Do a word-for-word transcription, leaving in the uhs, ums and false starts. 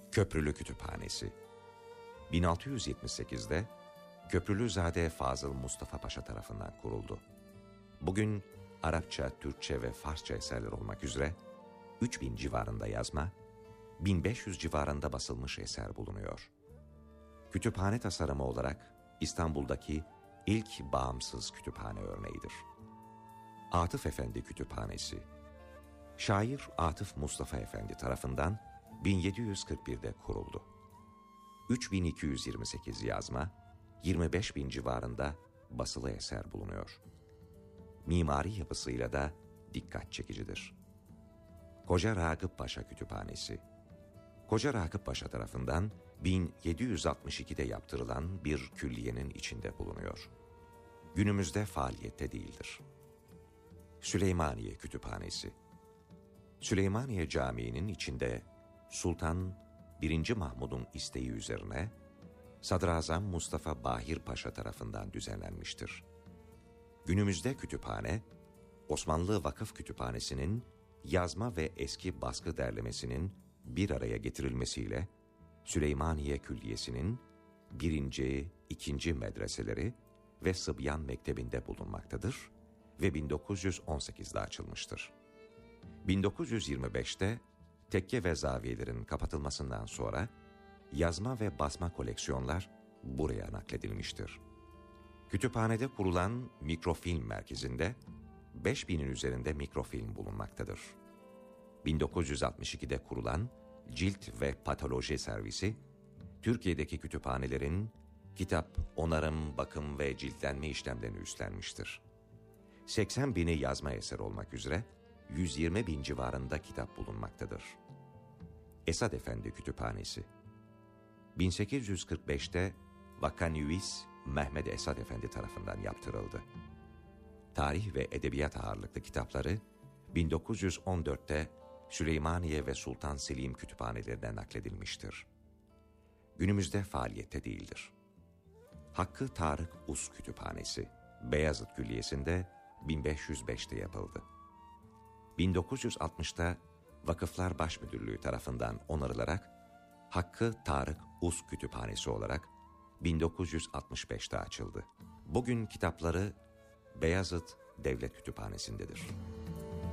Köprülü Kütüphanesi bin altı yüz yetmiş sekizde Köprülüzade Fazıl Mustafa Paşa tarafından kuruldu. Bugün Arapça, Türkçe ve Farsça eserler olmak üzere üç bin civarında yazma, bin beş yüz civarında basılmış eser bulunuyor. Kütüphane tasarımı olarak İstanbul'daki ilk bağımsız kütüphane örneğidir. Atıf Efendi Kütüphanesi, şair Atıf Mustafa Efendi tarafından bin yedi yüz kırk birde kuruldu. üç bin iki yüz yirmi sekiz yazma, yirmi beş bin civarında basılı eser bulunuyor. Mimari yapısıyla da dikkat çekicidir. Koca Ragıp Paşa Kütüphanesi, Koca Ragıp Paşa tarafından bin yedi yüz altmış ikide yaptırılan bir külliyenin içinde bulunuyor. Günümüzde faaliyette değildir. Süleymaniye Kütüphanesi, Süleymaniye Camii'nin içinde Sultan birinci. Mahmud'un isteği üzerine Sadrazam Mustafa Bahir Paşa tarafından düzenlenmiştir. Günümüzde kütüphane, Osmanlı Vakıf Kütüphanesi'nin yazma ve eski baskı derlemesinin bir araya getirilmesiyle Süleymaniye Külliyesi'nin birinci, ikinci medreseleri ve Sıbyan Mektebi'nde bulunmaktadır ve bin dokuz yüz on sekizde açılmıştır. bin dokuz yüz yirmi beşte tekke ve zaviyelerin kapatılmasından sonra yazma ve basma koleksiyonlar buraya nakledilmiştir. Kütüphanede kurulan mikrofilm merkezinde beş binin üzerinde mikrofilm bulunmaktadır. bin dokuz yüz altmış ikide kurulan cilt ve patoloji servisi, Türkiye'deki kütüphanelerin kitap, onarım, bakım ve ciltlenme işlemlerini üstlenmiştir. seksen bini yazma eseri olmak üzere yüz yirmi bin civarında kitap bulunmaktadır. Esad Efendi Kütüphanesi, bin sekiz yüz kırk beşte Vakanüvis Mehmed Esad Efendi tarafından yaptırıldı. Tarih ve edebiyat ağırlıklı kitapları bin dokuz yüz on dörtte Süleymaniye ve Sultan Selim kütüphanelerine nakledilmiştir. Günümüzde faaliyette değildir. Hakkı Tarık Us Kütüphanesi, Beyazıt Külliyesi'nde bin beş yüz beşte yapıldı. bin dokuz yüz altmışta Vakıflar Başmüdürlüğü tarafından onarılarak Hakkı Tarık Us Kütüphanesi olarak bin dokuz yüz altmış beşte açıldı. Bugün kitapları Beyazıt Devlet Kütüphanesi'ndedir.